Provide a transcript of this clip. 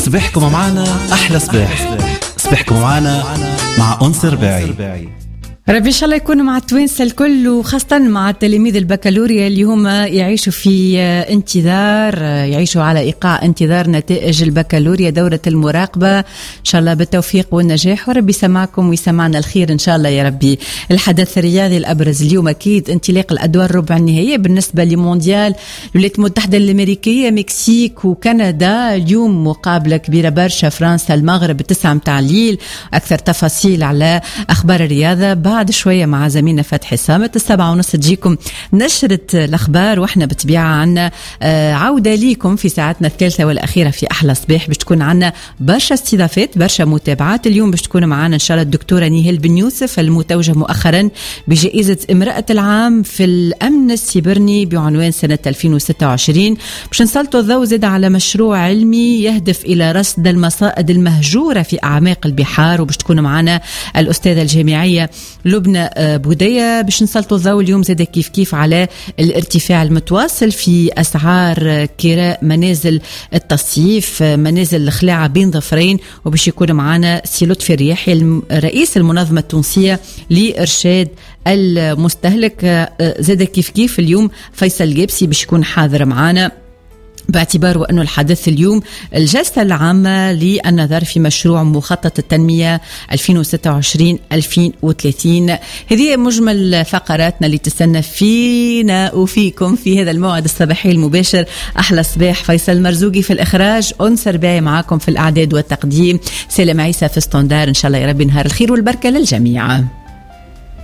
صباحكم معنا أحلى صباح. صباحكم معنا مع أنس رباعي. ربي إن شاء الله يكونوا مع التوانسة الكل، وخاصة مع التلاميذ البكالوريا اليوم يعيشوا في انتظار، يعيشوا على إيقاع انتظار نتائج البكالوريا دورة المراقبة. إن شاء الله بالتوفيق والنجاح، وربي يسمعكم ويسمعنا الخير إن شاء الله يا ربي. الحدث الرياضي الأبرز اليوم أكيد انطلاق الأدوار ربع النهائية بالنسبة لمونديال الولايات المتحدة الأمريكية، مكسيك وكندا. اليوم مقابلة كبيرة برشا، فرنسا المغرب 9 متاع الليل. أكثر تفاصيل على أخبار الرياضة بعد شوية مع زميلنا فتحي صامت. 7:30 تجيكم نشرة الأخبار، وإحنا بطبيعة عنا عودة ليكم في ساعتنا الثالثة والأخيرة في أحلى صباح. باش تكون عنا برشا استضافات، برشا متابعات. اليوم باش تكون معنا إن شاء الله الدكتورة نيهال بن يوسف المتوجة مؤخرا بجائزة امرأة العام في الأمن السيبرني بعنوان سنة 2026. باش نسلطوا الضوء زاد على مشروع علمي يهدف إلى رصد المصائد المهجورة في أعماق البحار، وباش تكون معنا الأستاذة الجامعية لبنى بودية. باش نسلطوا الضوء اليوم زاد كيف على الارتفاع المتواصل في أسعار كراء منازل التصيف، منازل الخلاعة بين ظفرين. وباش يكون معنا سي لطفي الرياحي رئيس المنظمة التونسية لإرشاد المستهلك. زاد كيف اليوم فيصل جابسي باش يكون حاضر معنا، باعتبار أنه الحدث اليوم الجلسة العامة للنظر في مشروع مخطط التنمية 2026-2030. هذه مجمل فقراتنا اللي تستنى فينا وفيكم في هذا الموعد الصباحي المباشر. أحلى صباح، فيصل مرزوقي في الإخراج، أنس رباعي معاكم في الإعداد والتقديم، سلام عيسى في ستاندار. إن شاء الله يا ربي نهار الخير والبركة للجميع.